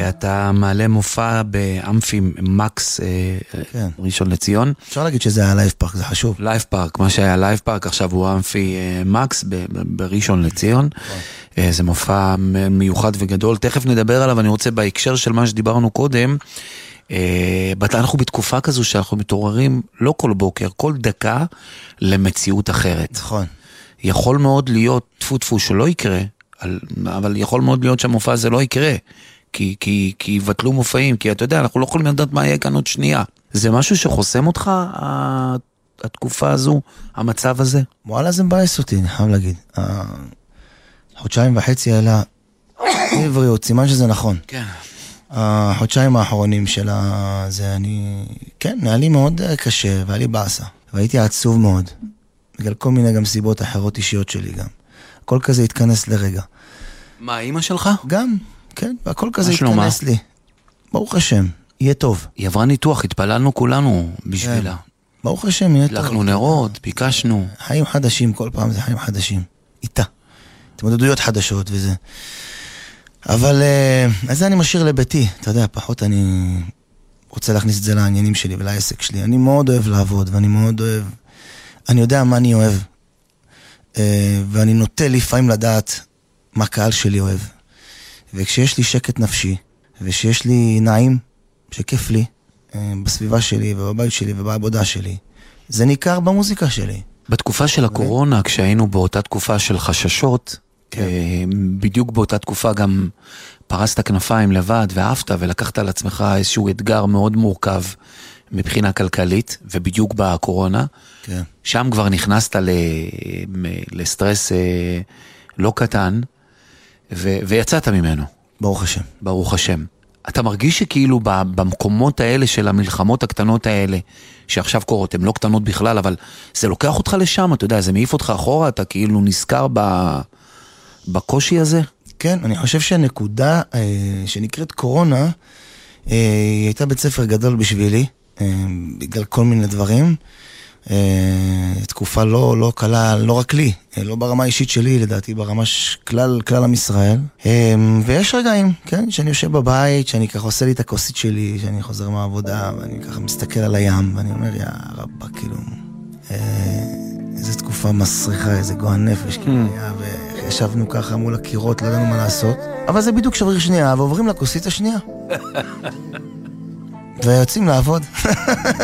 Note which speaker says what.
Speaker 1: אתה מעלה מופע באמפי מקס ראשון לציון.
Speaker 2: אפשר להגיד שזה היה לייב פארק, זה חשוב.
Speaker 1: לייב פארק, מה שהיה לייב פארק עכשיו הוא אמפי מקס בראשון לציון. זה מופע מיוחד וגדול, תכף נדבר עליו, אני רוצה בהקשר של מה שדיברנו קודם, אנחנו בתקופה כזו שאנחנו מתעוררים לא כל בוקר, כל דקה למציאות אחרת.
Speaker 2: נכון.
Speaker 1: יכול מאוד להיות טפו שלא יקרה, אבל יכול מאוד להיות שהמופע הזה לא יקרה, כי יבטלו מופעים, כי אתה יודע, אנחנו לא יכולים לדעת מה יהיה כאן עוד שנייה. זה משהו שחוסם אותך, התקופה הזו, המצב הזה?
Speaker 2: וואלה, זה מבאס אותי, אני חייב להגיד. חודשיים וחצי האלה, עבריות, סימן שזה נכון.
Speaker 1: כן.
Speaker 2: החודשיים האחרונים של זה, כן, היה לי מאוד קשה, והיה לי בעשה. והייתי עצוב מאוד. בגלל כל מיני גם סיבות אחרות אישיות שלי גם. הכל כזה התכנס לרגע.
Speaker 1: מה, אמא שלך?
Speaker 2: גם, כן, והכל כזה התכנס לי. ברוך השם, יהיה טוב.
Speaker 1: היא עברה ניתוח, התפללנו כולנו בשבילה.
Speaker 2: ברוך השם, יהיה טוב.
Speaker 1: לקחנו נרות, ביקשנו.
Speaker 2: חיים חדשים, כל פעם זה חיים חדשים. איתה. התמודדויות חדשות וזה. אבל, אז זה אני משאיר לביתי. אתה יודע, פחות אני רוצה להכניס את זה לעניינים שלי ולעסק שלי. אני מאוד אוהב לעבוד, ואני מאוד אוהב... אני יודע מה אני אוהב. ואני נוטה לפעמים לדעת מה קהל שלי אוהב. וכשיש לי שקט נפשי, ושיש לי נעים, שכיף לי, בסביבה שלי ובבית שלי ובעבודה שלי, זה ניכר במוזיקה שלי.
Speaker 1: בתקופה של הקורונה, כשהיינו באותה תקופה של חששות, בדיוק באותה תקופה גם פרסת כנפיים לבד ואהבת ולקחת על עצמך איזשהו אתגר מאוד מורכב מבחינה כלכלית, ובדיוק בקורונה, שם כבר נכנסת לסטרס לא קטן, ויצאת ממנו.
Speaker 2: ברוך השם.
Speaker 1: ברוך השם. אתה מרגיש שכאילו במקומות האלה של המלחמות הקטנות האלה, שעכשיו קורות, הן לא קטנות בכלל, אבל זה לוקח אותך לשם, אתה יודע, זה מעיף אותך אחורה, אתה כאילו נזכר בקושי הזה?
Speaker 2: כן, אני חושב שהנקודה שנקראת קורונה, היא הייתה בית ספר גדול בשבילי, בגלל כל מיני דברים. תקופה לא קלה, לא רק לי, לא ברמה האישית שלי, לדעתי ברמה כלל עם ישראל. ויש רגעים, כן, שאני יושב בבית, שאני ככה עושה לי את הכוסית שלי, שאני חוזר מהעבודה, ואני ככה מסתכל על הים, ואני אומר, יא רבא, כאילו, איזו תקופה מסריחה, איזה גועל נפש, כאילו, וישבנו ככה מול הקירות, לא ידענו מה לעשות. אבל זה בדיוק שבריר שנייה, ועוברים לכוסית השנייה. ויוצאים לעבוד.